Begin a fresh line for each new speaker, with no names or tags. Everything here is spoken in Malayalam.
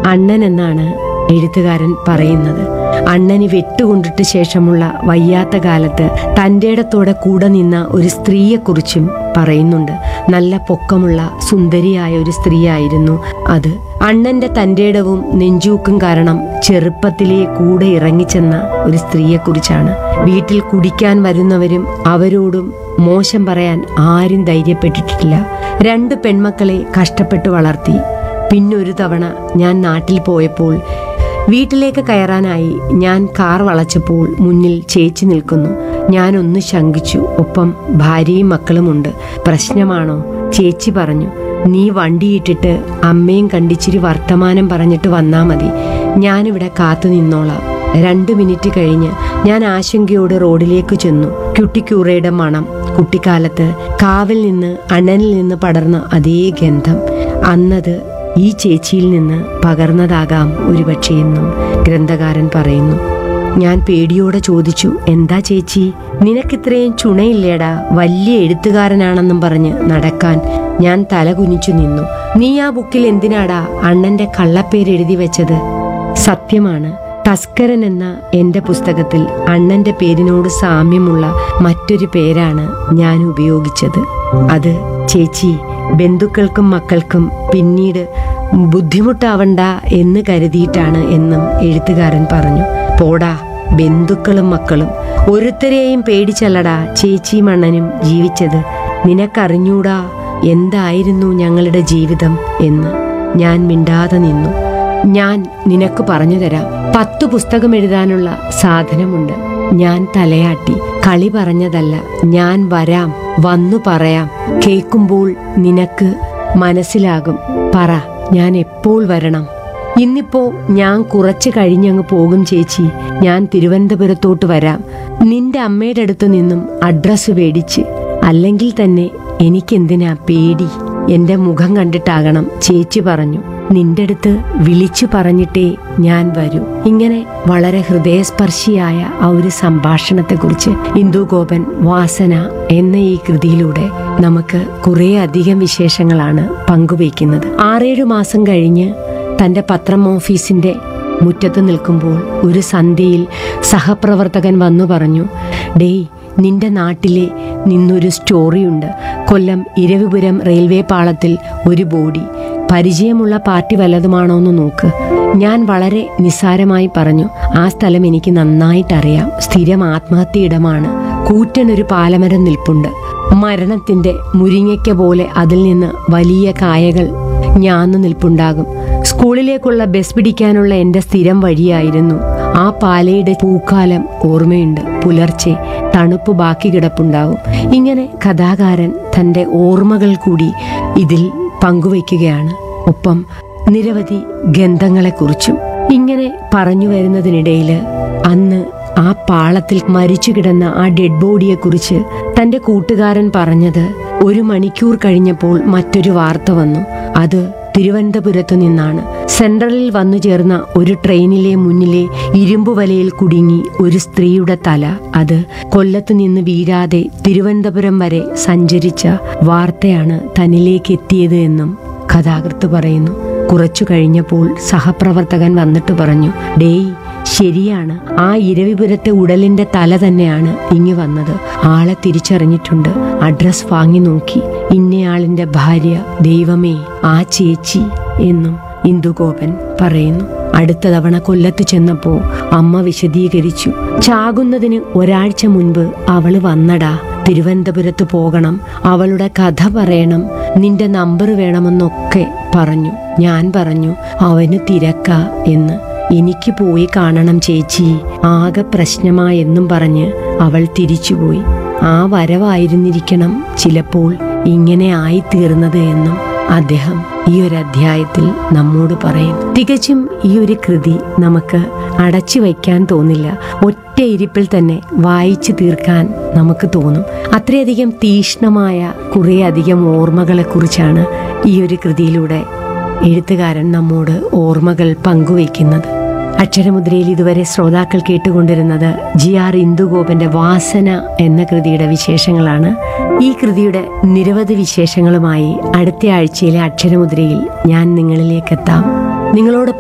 അണ്ണൻ എന്നാണ് എഴുത്തുകാരൻ പറയുന്നത്. അണ്ണന് വെട്ടുകൊണ്ടിട്ട ശേഷമുള്ള വയ്യാത്ത കാലത്ത് തൻ്റെ ഇടത്തോടെ കൂടെ നിന്ന ഒരു സ്ത്രീയെക്കുറിച്ചും പറയുന്നുണ്ട്. നല്ല പൊക്കമുള്ള സുന്ദരിയായ ഒരു സ്ത്രീയായിരുന്നു അത്. അണ്ണന്റെ തൻ്റെ ഇടവും നെഞ്ചൂക്കും കാരണം ചെറുപ്പത്തിലെ കൂടെ ഇറങ്ങിച്ചെന്ന ഒരു സ്ത്രീയെക്കുറിച്ചാണ്. വീട്ടിൽ കുടിക്കാൻ വരുന്നവരും അവരോടും മോശം പറയാൻ ആരും ധൈര്യപ്പെട്ടിട്ടില്ല. 2 പെൺമക്കളെ കഷ്ടപ്പെട്ട് വളർത്തി. പിന്നൊരു തവണ ഞാൻ നാട്ടിൽ പോയപ്പോൾ വീട്ടിലേക്ക് കയറാനായി ഞാൻ കാർ വളച്ചപ്പോൾ മുന്നിൽ ചേച്ചി നിൽക്കുന്നു. ഞാനൊന്ന് ശങ്കിച്ചു. ഒപ്പം ഭാര്യയും മക്കളുമുണ്ട്. പ്രശ്നമാണോ? ചേച്ചി പറഞ്ഞു, നീ വണ്ടിയിട്ടിട്ട് അമ്മയും കണ്ടിച്ചിരി വർത്തമാനം പറഞ്ഞിട്ട് വന്നാ മതി, ഞാനിവിടെ കാത്തു നിന്നോളാം. 2 മിനിറ്റ് കഴിഞ്ഞ് ഞാൻ ആശങ്കയോടെ റോഡിലേക്ക് ചെന്നു. ക്യുട്ടിക്യൂറയുടെ മണം, കുട്ടിക്കാലത്ത് കാവിൽ നിന്ന് അണ്ണനിൽ നിന്ന് പടർന്ന അതേ ഗന്ധം. അന്നത് ഈ ചേച്ചിയിൽ നിന്ന് പകർന്നതാകാം ഒരുപക്ഷെ എന്നും ഗ്രന്ഥകാരൻ പറയുന്നു. ഞാൻ പേടിയോടെ ചോദിച്ചു, എന്താ ചേച്ചി, നിനക്കിത്രയും ചുണയില്ലേടാ, വലിയ എഴുത്തുകാരനാണെന്നും പറഞ്ഞ് നടക്കാൻ. ഞാൻ തല കുനിച്ചു നിന്നു. നീ ആ ബുക്കിൽ എന്തിനാടാ അണ്ണന്റെ കള്ളപ്പേരെഴുതി വെച്ചത്? സത്യമാണ്, തസ്കരൻ എന്ന എന്റെ പുസ്തകത്തിൽ അണ്ണന്റെ പേരിനോട് സാമ്യമുള്ള മറ്റൊരു പേരാണ് ഞാൻ ഉപയോഗിച്ചത്. അത് ചേച്ചി ബന്ധുക്കൾക്കും മക്കൾക്കും പിന്നീട് ബുദ്ധിമുട്ടാവണ്ട എന്ന് കരുതിയിട്ടാണ് എന്നും എഴുത്തുകാരൻ പറഞ്ഞു. പോടാ, ബന്ധുക്കളും മക്കളും ഒരുത്തരെയും പേടിച്ചല്ലടാ ചേച്ചിയും അണ്ണനും ജീവിച്ചത്. നിനക്കറിഞ്ഞൂടാ എന്തായിരുന്നു ഞങ്ങളുടെ ജീവിതം എന്ന്. ഞാൻ മിണ്ടാതെ നിന്നു. ഞാൻ നിനക്ക് പറഞ്ഞു തരാം. 10 പുസ്തകം എഴുതാനുള്ള സാധനമുണ്ട്. ഞാൻ തലയാട്ടി. കളി പറഞ്ഞതല്ല, ഞാൻ വരാം, വന്നു പറയാം. കേൾക്കുമ്പോൾ നിനക്ക് മനസ്സിലാകും. പറ, ഞാൻ എപ്പോൾ വരണം? ഇന്നിപ്പോ ഞാൻ കുറച്ച് കഴിഞ്ഞങ്ങ് പോകും ചേച്ചി. ഞാൻ തിരുവനന്തപുരത്തോട്ട് വരാം. നിന്റെ അമ്മയുടെ അടുത്ത് നിന്നും അഡ്രസ്സ് മേടിച്ച്. അല്ലെങ്കിൽ തന്നെ എനിക്കെന്തിനാ പേടി? എന്റെ മുഖം കണ്ടിട്ടാകണം, ചേച്ചി പറഞ്ഞു. നിന്റെ അടുത്ത് വിളിച്ചു പറഞ്ഞിട്ടേ ഞാൻ വരൂ. ഇങ്ങനെ വളരെ ഹൃദയസ്പർശിയായ ആ ഒരു സംഭാഷണത്തെക്കുറിച്ച് ഇന്ദു ഗോപൻ വാസന എന്ന ഈ കൃതിയിലൂടെ നമുക്ക് കുറേ അധികം വിശേഷങ്ങളാണ് പങ്കുവയ്ക്കുന്നത്. 6-7 മാസം കഴിഞ്ഞ് തന്റെ പത്രം ഓഫീസിന്റെ മുറ്റത്ത് നിൽക്കുമ്പോൾ ഒരു സന്ധ്യയിൽ സഹപ്രവർത്തകൻ വന്നു പറഞ്ഞു, ഡേയ്, നിന്റെ നാട്ടിലെ നിന്നൊരു സ്റ്റോറിയുണ്ട്. കൊല്ലം ഇരവിപുരം റെയിൽവേ പാളത്തിൽ ഒരു ബോഡി. പരിചയമുള്ള പാർട്ടി വല്ലതുമാണോന്ന് നോക്ക്. ഞാൻ വളരെ നിസ്സാരമായി പറഞ്ഞു, ആ സ്ഥലം എനിക്ക് നന്നായിട്ടറിയാം. സ്ഥിരം ആത്മഹത്യയിടമാണ്. കൂറ്റനൊരു പാലമരം നിൽപ്പുണ്ട്. മരണത്തിന്റെ മുരിങ്ങയ്ക്ക പോലെ അതിൽ നിന്ന് വലിയ കായകൾ ഞാന്നു നിൽപ്പുണ്ടാകും. സ്കൂളിലേക്കുള്ള ബസ് പിടിക്കാനുള്ള എന്റെ സ്ഥിരം വഴിയായിരുന്നു. ആ പാലയുടെ പൂക്കാലം ഓർമ്മയുണ്ട്. പുലർച്ചെ തണുപ്പ് ബാക്കി കിടപ്പുണ്ടാവും. ഇങ്ങനെ കഥാകാരൻ തന്റെ ഓർമ്മകൾ കൂടി ഇതിൽ പങ്കുവയ്ക്കുകയാണ്. ഒപ്പം നിരവധി ഗന്ധങ്ങളെക്കുറിച്ചും. ഇങ്ങനെ പറഞ്ഞു വരുന്നതിനിടയിൽ അന്ന് ആ പാളത്തിൽ മരിച്ചു കിടന്ന ആ ഡെഡ് ബോഡിയെക്കുറിച്ച് തന്റെ കൂട്ടുകാരൻ പറഞ്ഞത് 1 മണിക്കൂർ കഴിഞ്ഞപ്പോൾ മറ്റൊരു വാർത്ത വന്നു. അത് തിരുവനന്തപുരത്തു നിന്നാണ്. സെൻട്രലിൽ വന്നു ചേർന്ന ഒരു ട്രെയിനിലെ മുന്നിലെ ഇരുമ്പുവലയിൽ കുടുങ്ങി ഒരു സ്ത്രീയുടെ തല. അത് കൊല്ലത്ത് നിന്ന് വീഴാതെ തിരുവനന്തപുരം വരെ സഞ്ചരിച്ച വാർത്തയാണ് തന്നിലേക്ക് എത്തിയത് എന്നും കഥാകൃത്ത് പറയുന്നു. കുറച്ചു കഴിഞ്ഞപ്പോൾ സഹപ്രവർത്തകൻ വന്നിട്ട് പറഞ്ഞു, ഡേയ്, ശരിയാണ്, ആ ഇരവിപുരത്തെ ഉടലിന്റെ തല തന്നെയാണ് ഇങ്ങി വന്നത്. ആളെ തിരിച്ചറിഞ്ഞിട്ടുണ്ട്. അഡ്രസ് വാങ്ങി നോക്കി. ഇന്നയാളിന്റെ ഭാര്യ. ദൈവമേ, ആ ചേച്ചി എന്നും ഇന്ദുഗോപൻ പറയുന്നു. അടുത്ത തവണ കൊല്ലത്ത് ചെന്നപ്പോ അമ്മ വിശദീകരിച്ചു. ചാകുന്നതിന് 1 ആഴ്ച മുൻപ് അവള് വന്നടാ. തിരുവനന്തപുരത്ത് പോകണം, അവളുടെ കഥ പറയണം, നിന്റെ നമ്പർ വേണമെന്നൊക്കെ പറഞ്ഞു. ഞാൻ പറഞ്ഞു, അവന് തിരക്കാ എന്ന്. എനിക്ക് പോയി കാണണം ചേച്ചി, ആകെ പ്രശ്നമായെന്നും പറഞ്ഞ് അവൾ തിരിച്ചുപോയി. ആ വരവായിരുന്നിരിക്കണം ചിലപ്പോൾ ഇങ്ങനെ ആയിത്തീർന്നത് എന്നും അദ്ദേഹം ഈ ഒരു അധ്യായത്തിൽ നമ്മോട് പറയും. തികച്ചും ഈ ഒരു കൃതി നമുക്ക് അടച്ചു വയ്ക്കാൻ തോന്നില്ല. ഒറ്റ ഇരിപ്പിൽ തന്നെ വായിച്ചു തീർക്കാൻ നമുക്ക് തോന്നും. അത്രയധികം തീക്ഷ്ണമായ കുറേ അധികം ഓർമ്മകളെക്കുറിച്ചാണ് ഈ ഒരു കൃതിയിലൂടെ എഴുത്തുകാരൻ നമ്മോട് ഓർമ്മകൾ പങ്കുവയ്ക്കുന്നത്. അക്ഷരമുദ്രയിൽ ഇതുവരെ ശ്രോതാക്കൾ കേട്ടുകൊണ്ടിരുന്നത് GR ഇന്ദുഗോപന്റെ വാസന എന്ന കൃതിയുടെ വിശേഷങ്ങളാണ്. ഈ കൃതിയുടെ നിരവധി വിശേഷങ്ങളുമായി അടുത്ത ആഴ്ചയിലെ അക്ഷരമുദ്രയിൽ ഞാൻ നിങ്ങളിലേക്കെത്താം. നിങ്ങളോട്